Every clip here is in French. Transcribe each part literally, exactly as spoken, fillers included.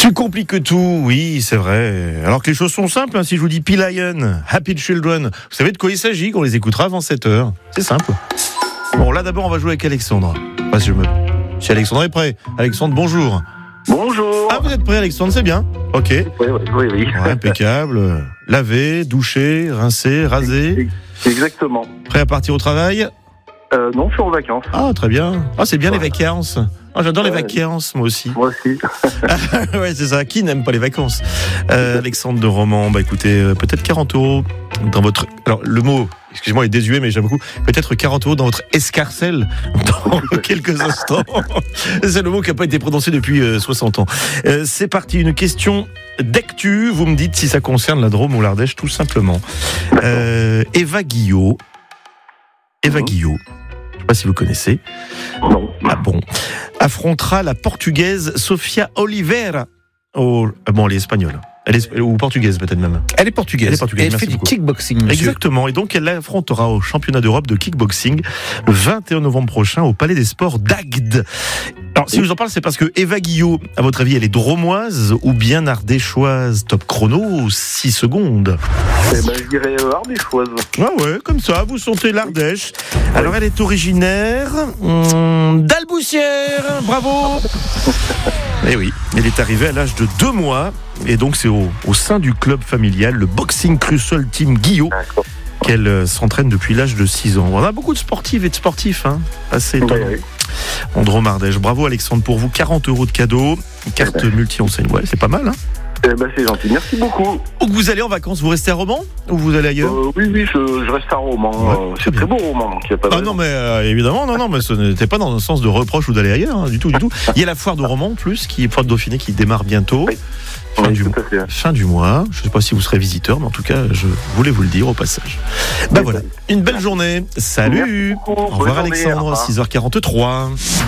Tu compliques tout, oui, c'est vrai. Alors que les choses sont simples, hein. Si je vous dis P-Lion, Happy Children, vous savez de quoi il s'agit, qu'on les écoutera avant sept heures. C'est simple. Bon, là d'abord, on va jouer avec Alexandre. Enfin, si, je me... si Alexandre est prêt. Alexandre, bonjour. Bonjour. Ah, vous êtes prêt, Alexandre, c'est bien. Ok. Oui, oui, oui. oui. Ouais, impeccable. Laver, doucher, rincer, raser. Exactement. Prêt à partir au travail? Euh, non, je suis en vacances. Ah, très bien. Ah, c'est bien ouais. Les vacances. Ah, j'adore ouais. les vacances, moi aussi. Moi aussi. Ouais, c'est ça. Qui n'aime pas les vacances? euh, Alexandre de Romans, bah écoutez, euh, peut-être quarante euros dans votre... Alors, le mot, excusez-moi, est désuet, mais j'aime beaucoup. Peut-être quarante euros dans votre escarcelle dans quelques instants. C'est le mot qui n'a pas été prononcé depuis euh, soixante ans. Euh, c'est parti, une question d'actu. Vous me dites si ça concerne la Drôme ou l'Ardèche, tout simplement. Euh, Eva Guillot. Eva mmh. Guillot. Je ne sais pas si vous connaissez. Non. Ah bon. Affrontera la portugaise Sofia Oliveira. Oh, bon, elle est espagnole. Elle est, ou portugaise peut-être même. Elle est portugaise. Elle est portugaise. Et elle Merci fait beaucoup. du kickboxing. Monsieur. Exactement. Et donc elle affrontera au championnat d'Europe de kickboxing le vingt et un novembre prochain au Palais des Sports d'Agde. Alors si je vous en parle, c'est parce que Eva Guillot, à votre avis, elle est dromoise ou bien ardéchoise? Top chrono, six secondes. Eh ben, je dirais euh, ardéchoise. Ah ouais, comme ça, vous sentez l'Ardèche. Alors elle est originaire hum, d'Alboussière. Bravo. Eh oui, elle est arrivée à l'âge de deux mois. Et donc c'est au, au sein du club familial, le Boxing Crucial Team Guillot, D'accord. qu'elle euh, s'entraîne depuis l'âge de six ans. On a beaucoup de sportives et de sportifs, hein, assez étonnant. Oui, oui. En Drôme-Ardèche. Bravo Alexandre pour vous, quarante euros de cadeaux, carte eh ben. multi-enseigne. Ouais, c'est pas mal, hein. Eh ben, c'est gentil, merci beaucoup. Où vous allez en vacances? Vous restez à Romans ou vous allez ailleurs? euh, Oui, oui, je, je reste à Romans. Ouais, euh, c'est très beau Romans. Qui a pas ah non, mais euh, évidemment, non, non, mais ce n'était pas dans un sens de reproche ou d'aller ailleurs, hein, du tout, du tout. Il y a la foire de Romans en plus, qui est foire de Dauphiné, qui démarre bientôt. Oui. Fin, oui, du, fin du mois. Je ne sais pas si vous serez visiteur, mais en tout cas, je voulais vous le dire au passage. Ben oui, voilà, une belle journée. Salut. Au revoir Alexandre, six heures quarante-trois.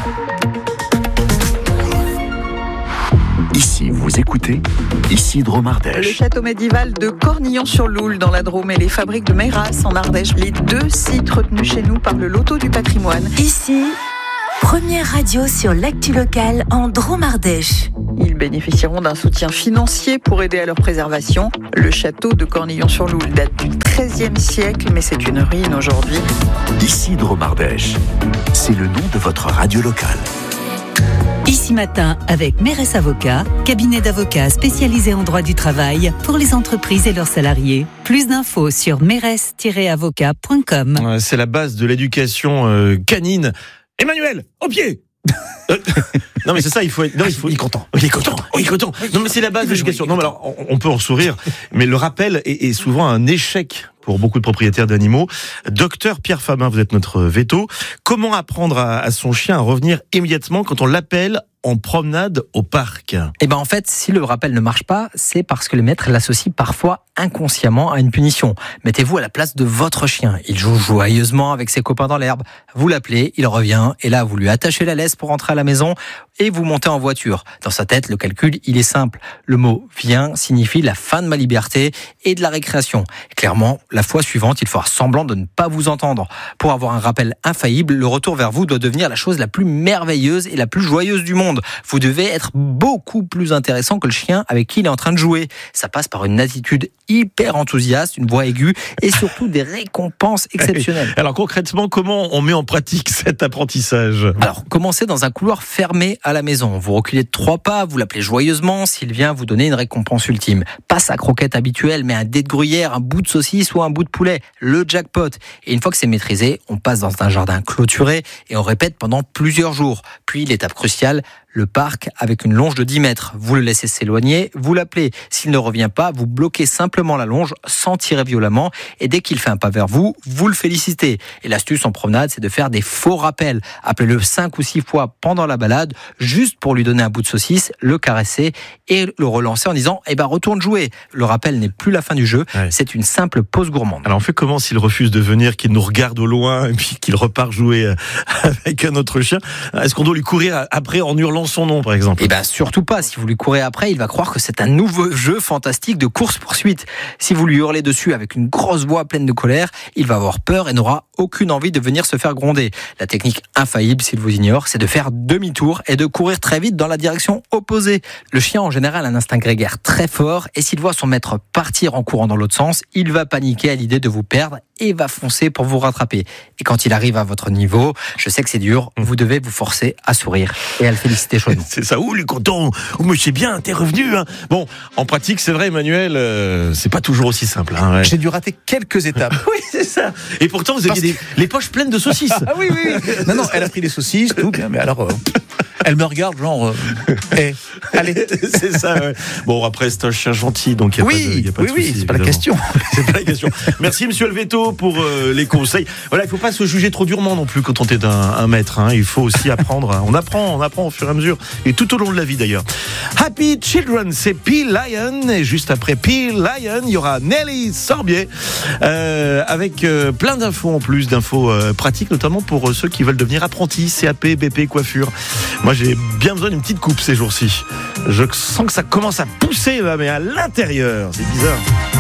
Ici, vous écoutez, ici Drôme-Ardèche. Le château médiéval de Cornillon-sur-Loule dans la Drôme et les fabriques de Meyras en Ardèche, les deux sites retenus chez nous par le Loto du patrimoine. Ici, première radio sur l'actu locale en Drôme-Ardèche. Ils bénéficieront d'un soutien financier pour aider à leur préservation. Le château de Cornillon-sur-Loule date du treizième siècle, mais c'est une ruine aujourd'hui. Ici Drôme-Ardèche, c'est le nom de votre radio locale. Ici Matin avec Meyras Avocats, cabinet d'avocats spécialisé en droit du travail pour les entreprises et leurs salariés. Plus d'infos sur meyras tiret avocat point com. C'est la base de l'éducation euh, canine. Emmanuel, au pied. euh, non mais c'est ça, il faut être. Non, il, faut... il est content. Il est content. Il est content. Non mais c'est la base de l'éducation. Non mais alors on, on peut en sourire, mais le rappel est, est souvent un échec pour beaucoup de propriétaires d'animaux. Docteur Pierre Fabin, vous êtes notre veto. Comment apprendre à, à son chien à revenir immédiatement quand on l'appelle en promenade au parc? Eh ben en fait, si le rappel ne marche pas, c'est parce que le maître l'associe parfois inconsciemment à une punition. Mettez-vous à la place de votre chien. Il joue joyeusement avec ses copains dans l'herbe. Vous l'appelez, il revient, et là vous lui attachez la laisse pour rentrer à la maison et vous montez en voiture. Dans sa tête, le calcul, il est simple. Le mot « vient » signifie la fin de ma liberté et de la récréation. Et clairement, la fois suivante, il fera semblant de ne pas vous entendre. Pour avoir un rappel infaillible, le retour vers vous doit devenir la chose la plus merveilleuse et la plus joyeuse du monde. Vous devez être beaucoup plus intéressant que le chien avec qui il est en train de jouer. Ça passe par une attitude hyper enthousiaste, une voix aiguë et surtout des récompenses exceptionnelles. Alors concrètement, comment on met en pratique cet apprentissage? Alors, commencez dans un couloir fermé à la maison. Vous reculez de trois pas, vous l'appelez joyeusement, s'il vient vous donner une récompense ultime. Pas sa croquette habituelle, mais un dé de gruyère, un bout de saucisse ou un bout de poulet. Le jackpot. Et une fois que c'est maîtrisé, on passe dans un jardin clôturé et on répète pendant plusieurs jours. Puis l'étape cruciale, le parc avec une longe de dix mètres. Vous le laissez s'éloigner, vous l'appelez. S'il ne revient pas, vous bloquez simplement la longe sans tirer violemment et dès qu'il fait un pas vers vous, vous le félicitez. Et l'astuce en promenade, c'est de faire des faux rappels. Appelez-le cinq ou six fois pendant la balade, juste pour lui donner un bout de saucisse, le caresser et le relancer en disant « Eh ben, retourne jouer ». Le rappel n'est plus la fin du jeu, ouais. C'est une simple pause gourmande. Alors on fait comment s'il refuse de venir, qu'il nous regarde au loin et puis qu'il repart jouer avec un autre chien? Est-ce qu'on doit lui courir après en hurlant prononce son nom, par exemple. Eh bien, surtout pas. Si vous lui courez après, il va croire que c'est un nouveau jeu fantastique de course-poursuite. Si vous lui hurlez dessus avec une grosse voix pleine de colère, il va avoir peur et n'aura aucune envie de venir se faire gronder. La technique infaillible, s'il vous ignore, c'est de faire demi-tour et de courir très vite dans la direction opposée. Le chien, en général, a un instinct grégaire très fort et s'il voit son maître partir en courant dans l'autre sens, il va paniquer à l'idée de vous perdre et va foncer pour vous rattraper. Et quand il arrive à votre niveau, je sais que c'est dur, vous devez vous forcer à sourire et à le féliciter chaudement. C'est ça, ouh, les contents, ouh, mais c'est bien, t'es revenu. Hein. Bon, en pratique, c'est vrai, Emmanuel, euh, c'est pas toujours aussi simple. Hein, ouais. J'ai dû rater quelques étapes. Oui, c'est ça. Et pourtant, vous aviez des, les poches pleines de saucisses. Ah oui, oui, oui. Non, non, elle a pris les saucisses, tout bien, mais alors... Euh... Elle me regarde, genre, euh, hey, allez. C'est ça, ouais. Bon, après, c'est un chien gentil, donc il n'y a oui, pas de, y a pas oui, de oui, souci, c'est pas la question. C'est pas la question. Merci, monsieur Alvetto, pour euh, les conseils. Voilà, il ne faut pas se juger trop durement non plus quand on est un, un maître. Hein. Il faut aussi apprendre. On apprend, on apprend au fur et à mesure, et tout au long de la vie d'ailleurs. Happy Children, c'est P. Lion, et juste après P. Lion, il y aura Nelly Sorbier, euh, avec euh, plein d'infos en plus, d'infos euh, pratiques, notamment pour euh, ceux qui veulent devenir apprentis, C A P, B P, coiffure. Moi, j'ai bien besoin d'une petite coupe ces jours-ci. Je sens que ça commence à pousser là, mais à l'intérieur. C'est bizarre.